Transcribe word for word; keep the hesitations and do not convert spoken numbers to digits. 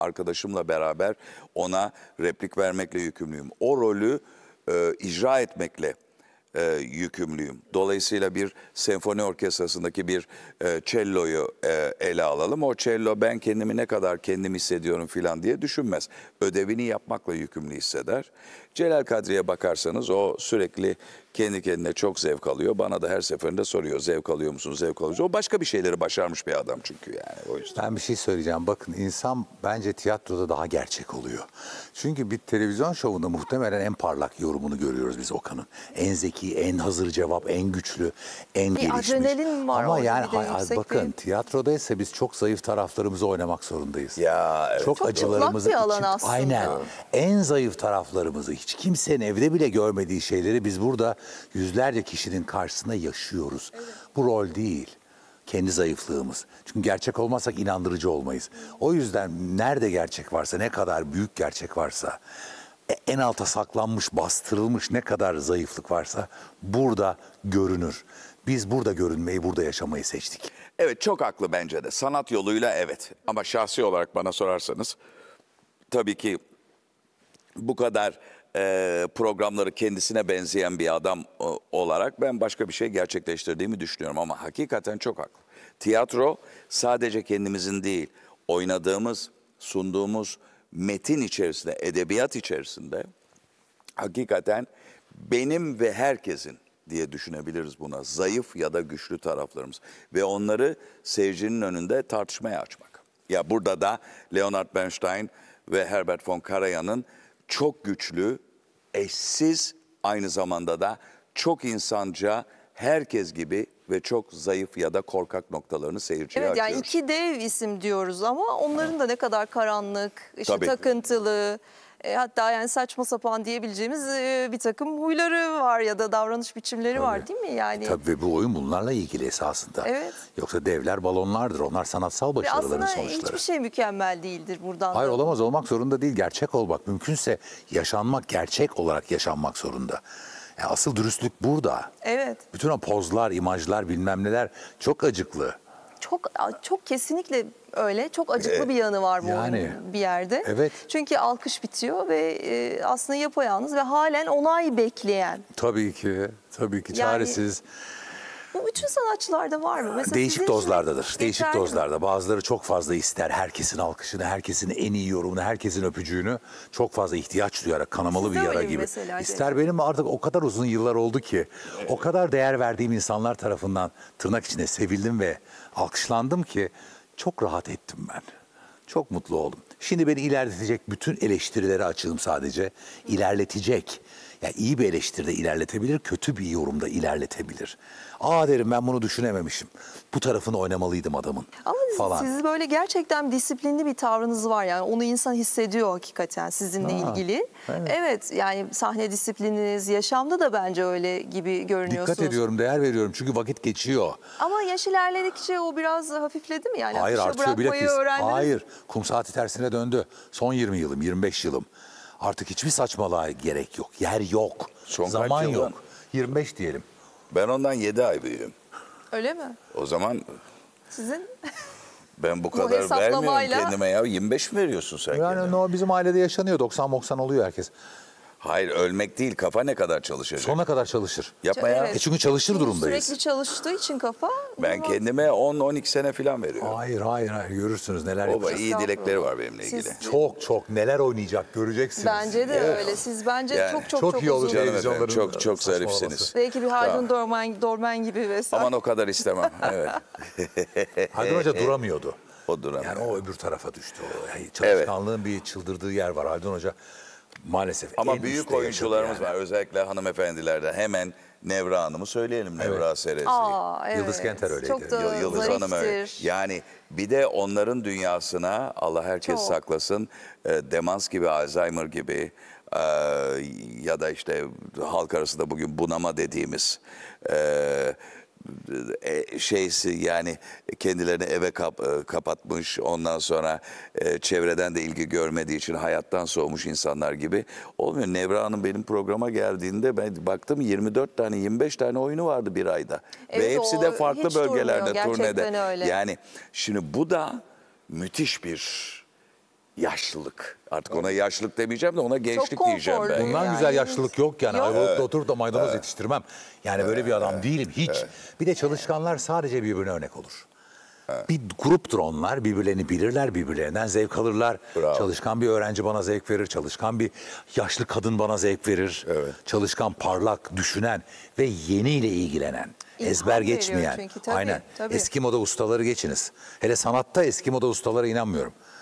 arkadaşımla beraber ona replik vermekle yükümlüyüm. O rolü e, icra etmekle e, yükümlüyüm. Dolayısıyla bir senfoni orkestrasındaki bir e, cello'yu e, ele alalım. O cello ben kendimi ne kadar kendim hissediyorum filan diye düşünmez. Ödevini yapmakla yükümlü hisseder. Celal Kadri'ye bakarsanız o sürekli kendi kendine çok zevk alıyor. Bana da her seferinde soruyor, zevk alıyor musun, zevk alıyor musun? O başka bir şeyleri başarmış bir adam çünkü yani o yüzden. Ben bir şey söyleyeceğim. Bakın insan bence tiyatroda daha gerçek oluyor. Çünkü bir televizyon şovunda muhtemelen en parlak yorumunu görüyoruz biz Okan'ın. En zeki, en hazır cevap, en güçlü, en Bir gelişmiş. adrenalin var Ama orada, yani bir de hay- yüksek bakın bir- tiyatroda ise biz çok zayıf taraflarımızı oynamak zorundayız. Ya evet. Çok, Çok acılarımızı mutlak bir alan için- aslında. aynen. En zayıf taraflarımızı, hiç kimsenin evde bile görmediği şeyleri biz burada yüzlerce kişinin karşısında yaşıyoruz. Bu rol değil. Kendi zayıflığımız. Çünkü gerçek olmazsak inandırıcı olmayız. O yüzden nerede gerçek varsa, ne kadar büyük gerçek varsa, e- en alta saklanmış, bastırılmış ne kadar zayıflık varsa burada görünür. Biz burada görünmeyi, burada yaşamayı seçtik. Evet, çok haklı bence de. Sanat yoluyla evet. Ama şahsi olarak bana sorarsanız tabii ki bu kadar e, programları kendisine benzeyen bir adam o- olarak ben başka bir şey gerçekleştirdiğimi düşünüyorum. Ama hakikaten çok haklı. Tiyatro sadece kendimizin değil, oynadığımız, sunduğumuz metin içerisinde, edebiyat içerisinde hakikaten benim ve herkesin diye düşünebiliriz buna. Zayıf ya da güçlü taraflarımız. Ve onları seyircinin önünde tartışmaya açmak. Ya burada da Leonard Bernstein ve Herbert von Karajan'ın çok güçlü, eşsiz, aynı zamanda da çok insanca, herkes gibi ve çok zayıf ya da korkak noktalarını seyirciye Evet, yani açıyoruz. iki dev isim diyoruz ama onların da ne kadar karanlık, işte Tabii. takıntılı, e, hatta yani saçma sapan diyebileceğimiz e, bir takım huyları var ya da davranış biçimleri var değil mi? Yani Tabii ve bu oyun bunlarla ilgili esasında. Evet. Yoksa devler balonlardır. Onlar sanatsal ve başarıların aslında sonuçları. hiçbir şey mükemmel değildir buradan Hayır da. olamaz, olmak zorunda değil. Gerçek olmak mümkünse yaşanmak, gerçek olarak yaşanmak zorunda. Yani asıl dürüstlük burada. Evet. Bütün o pozlar, imajlar, bilmem neler çok acıklı. Çok çok kesinlikle öyle. Çok acıklı bir yanı var bu Yani, oyunun bir yerde. evet. Çünkü alkış bitiyor ve e, aslında yapayalnız ve halen onay bekleyen. Tabii ki, tabii ki Yani- çaresiz. Bu bütün sanatçılarda var mı? Mesela Değişik sizin için dozlardadır. Değişik geçerli mi? dozlarda. Bazıları çok fazla ister. Herkesin alkışını, herkesin en iyi yorumunu, herkesin öpücüğünü çok fazla ihtiyaç duyarak kanamalı Sizde bir öyle yara mi gibi. mesela İster benim artık o kadar uzun yıllar oldu ki o kadar değer verdiğim insanlar tarafından tırnak içinde sevildim ve alkışlandım ki çok rahat ettim ben. Çok mutlu oldum. Şimdi beni ilerletecek bütün eleştirilere açığım sadece. İlerletecek. Yani iyi bir eleştiride ilerletebilir, kötü bir yorumda ilerletebilir. Aa derim ben bunu düşünememişim. Bu tarafını oynamalıydım adamın Ama falan. siz böyle gerçekten disiplinli bir tavrınız var yani onu insan hissediyor hakikaten sizinle Ha, ilgili. evet. Evet. Yani sahne disiplininiz, yaşamda da bence öyle gibi görünüyorsunuz. Dikkat ediyorum, değer veriyorum çünkü vakit geçiyor. Ama yaş ilerledikçe o biraz hafifledi mi yani? Hayır Akışa artıyor bırakmayı bilakis. öğrendiniz mi? Hayır, kum saati tersine döndü. Son yirmi yılım, yirmi beş yılım. Artık hiçbir saçmalığa gerek yok. Yer yok. Son kaç Zaman yıldan? yok. yirmi beş diyelim. Ben ondan yedi ay büyüğüm. Öyle mi? O zaman Sizin ben bu Bu kadar vermiyorum hesaplamayla- kendime ya. yirmi beş mi veriyorsun sen Yani kendine? no, bizim ailede yaşanıyor. doksan doksan oluyor herkes. Hayır, ölmek değil, kafa ne kadar çalışacak? Sonuna kadar çalışır. Yapma ya. Evet. E çünkü çalışır durumdayız. sürekli çalıştığı için kafa. Ben inanılmaz. kendime on on iki sene falan veriyorum. Hayır hayır hayır görürsünüz neler Baba yapacağız. iyi dilekleri var benimle Siz- ilgili. Çok çok neler oynayacak göreceksiniz. Bence de Evet. öyle. Siz bence Yani çok çok çok çok, iyi olur uzun. Canım televizyonların efendim, çok çok saçmalaması. zarifsiniz. Belki bir Haldun Tamam. Dorman, Dorman gibi vesaire. Aman o kadar istemem. Evet. Haldun Hoca duramıyordu. O duramıyor. Yani o öbür tarafa düştü. O. Yani çalışkanlığın bir çıldırdığı yer var. Haldun Hoca maalesef Ama en büyük üstte oyuncularımız yaşadı yani. var. Özellikle hanımefendilerde. Hemen Nevra Hanım'ı söyleyelim. Nevra Serezli. Aa, evet. Yıldız Kenter öyleydi. Çok da Yıl- Yıldız Hanım öyle. zariftir. Yani bir de onların dünyasına Allah herkes Çok. saklasın. e, demans gibi, Alzheimer gibi e, ya da işte halk arasında bugün bunama dediğimiz e, e, şeysi yani kendilerini eve kap, e, kapatmış, ondan sonra e, çevreden de ilgi görmediği için hayattan soğumuş insanlar gibi olmuyor. Nevra Hanım benim programa geldiğinde ben baktım yirmi dört tane yirmi beş tane oyunu vardı bir ayda. Evet, Ve hepsi o de farklı hiç durmuyor. bölgelerde Gerçekten turnede. öyle. Yani şimdi bu da müthiş bir yaşlılık. Artık ona yaşlılık demeyeceğim de ona gençlik konforlu. diyeceğim ben. Bundan Yani güzel yaşlılık yok yani. yok. Ayvalık'ta oturup da maydanoz yetiştirmem. Yani böyle bir adam değilim hiç. Bir de çalışkanlar sadece birbirine örnek olur. Bir gruptur onlar. Birbirlerini bilirler, birbirlerinden zevk alırlar. Bravo. Çalışkan bir öğrenci bana zevk verir. Çalışkan bir yaşlı kadın bana zevk verir. Evet. Çalışkan, parlak, düşünen ve yeniyle ilgilenen. İlham ezber veriyor geçmeyen. çünkü, tabii, Aynen. tabii. Eski moda ustaları geçiniz. Hele sanatta eski moda ustalara inanmıyorum.